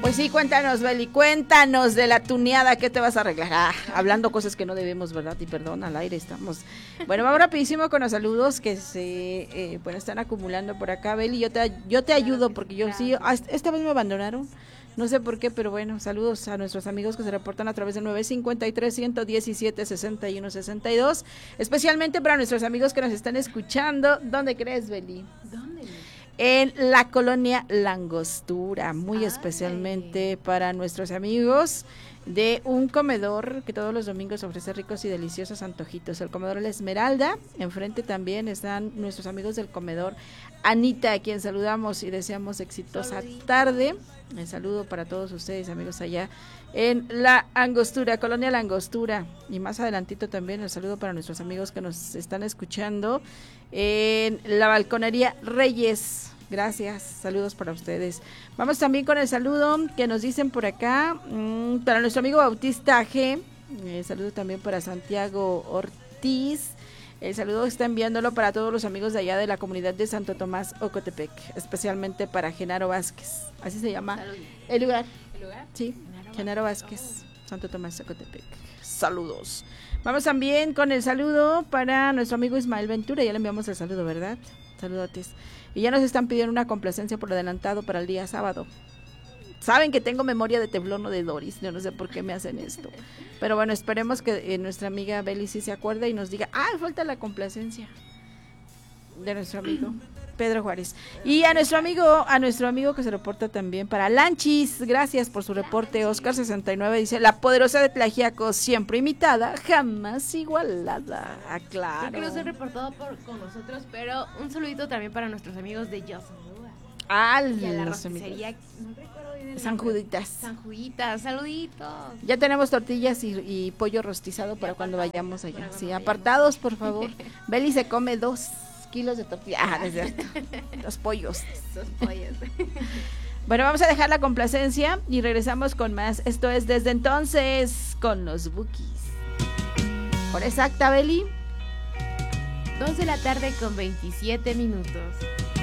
Pues sí, cuéntanos, Beli, cuéntanos de la tuneada, ¿qué te vas a arreglar? Hablando cosas que no debemos, ¿verdad? Y perdón, al aire estamos. Bueno, vamos rapidísimo con los saludos que se están acumulando por acá, Beli. Yo te ayudo porque yo sí, esta vez me abandonaron. No sé por qué, pero bueno, saludos a nuestros amigos que se reportan a través del 953-117-6162, especialmente para nuestros amigos que nos están escuchando. ¿Dónde crees, Beli? ¿Dónde? En la colonia Langostura, muy especialmente para nuestros amigos de un comedor que todos los domingos ofrece ricos y deliciosos antojitos, el comedor La Esmeralda. Enfrente también están nuestros amigos del comedor Anita, a quien saludamos y deseamos exitosa tarde. El saludo para todos ustedes, amigos, allá en la Angostura, colonia La Angostura. Y más adelantito también el saludo para nuestros amigos que nos están escuchando en la Balconería Reyes. Gracias, saludos para ustedes. Vamos también con el saludo que nos dicen por acá, para nuestro amigo Bautista G. Saludo también para Santiago Ortiz. El saludo está enviándolo para todos los amigos de allá de la comunidad de Santo Tomás, Ocotepec, especialmente para Genaro Vázquez. Así se llama el lugar. ¿El lugar? Sí, Genaro Vázquez, Santo Tomás, Ocotepec. Saludos. Vamos también con el saludo para nuestro amigo Ismael Ventura. Ya le enviamos el saludo, ¿verdad? Saludotes. Y ya nos están pidiendo una complacencia por adelantado para el día sábado. Saben que tengo memoria de teflón o de Doris, yo no sé por qué me hacen esto. Pero bueno, esperemos que nuestra amiga Beli sí se acuerde y nos diga, falta la complacencia de nuestro amigo Pedro Juárez. Y a nuestro amigo que se reporta también para Lanchis, gracias por su reporte. Oscar 69 dice, la poderosa de Tlaxiaco, siempre imitada, jamás igualada. Claro. Creo que no se ha reportado con nosotros, pero un saludito también para nuestros amigos de Yo y a la rosticería, no recuerdo bien San Juditas. Saluditos. Ya tenemos tortillas y pollo rostizado para cuando vayamos allá. Sí, apartados, por favor. Beli se come 2 kilos de tortilla. Es cierto. Los pollos. Bueno, vamos a dejar la complacencia y regresamos con más. Esto es Desde Entonces con los Bukis. ¿Hora exacta, Beli? 2 de la tarde con 27 minutos.